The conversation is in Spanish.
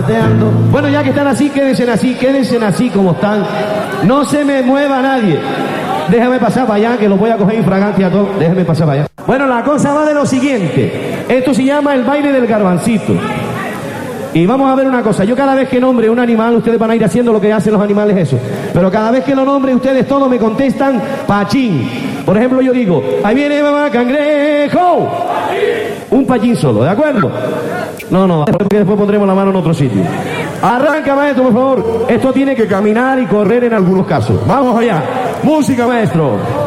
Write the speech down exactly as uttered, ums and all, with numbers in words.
pateando. Bueno, ya que están así, quédense así, quédense así como están. No se me mueva nadie. Déjame pasar para allá, que los voy a coger infragante a todos. Déjame pasar para allá. Bueno, la cosa va de lo siguiente. Esto se llama el baile del garbancito. Y vamos a ver una cosa. Yo cada vez que nombre un animal, ustedes van a ir haciendo lo que hacen los animales eso. Pero cada vez que lo nombre, ustedes todos me contestan pachín. Por ejemplo, yo digo, ahí viene mamá cangrejo. Un pachín solo, ¿de acuerdo? No, no, porque después pondremos la mano en otro sitio. Arranca, maestro, por favor. Esto tiene que caminar y correr en algunos casos. Vamos allá. Música, maestro.